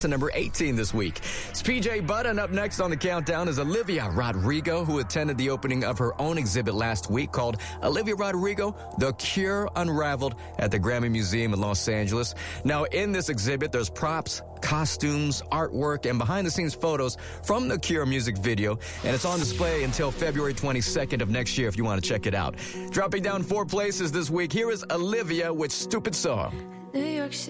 to number 18 this week. It's PJ Budd, and up next on the countdown is Olivia Rodrigo, who attended the opening of her own exhibit last week called Olivia Rodrigo, The Cure Unraveled at the Grammy Museum in Los Angeles. Now, in this exhibit, there's props, costumes, artwork, and behind-the-scenes photos from the Cure music video, and it's on display until February 22nd of next year if you want to check it out. Dropping down 4 places this week, here is Olivia with Stupid Song. New York City.